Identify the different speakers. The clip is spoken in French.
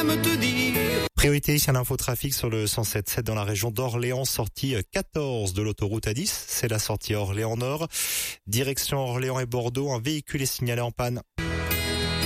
Speaker 1: même te dire.
Speaker 2: Priorité ici à l'infotrafic sur le 107.7 dans la région d'Orléans, sortie 14 de l'autoroute A10. C'est la sortie Orléans Nord. Direction Orléans et Bordeaux, un véhicule est signalé en panne.